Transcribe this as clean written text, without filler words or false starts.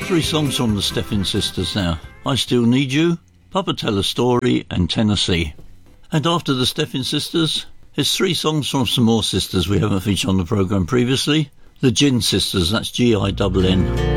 Three songs from the Steffin Sisters now. I Still Need You, Papa Tell a Story and Tennessee. And after the Steffin Sisters, there's three songs from some more sisters we haven't featured on the programme previously. The Ginn Sisters, that's Ginn.